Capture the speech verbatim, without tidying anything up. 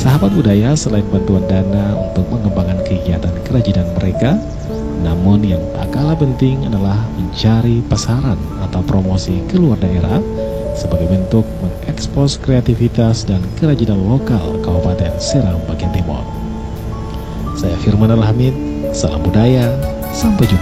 Sahabat budaya selain bantuan dana untuk mengembangkan kegiatan kerajinan mereka, namun yang tak kalah penting adalah mencari pasaran atau promosi ke luar daerah sebagai bentuk mengekspos kreativitas dan kerajinan lokal Kabupaten Serang bagian timur. Saya Firman Al-Hamid, salam budaya, sampai jumpa.